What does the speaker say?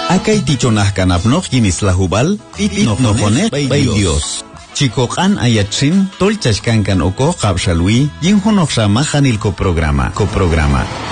Akay tichonah kanapnoh yinis lahubal, titnohonek bay Dios. Chikokan ayatsin, tolchashkankan oko kapshalwi, yinhonok shamahanil ko programa.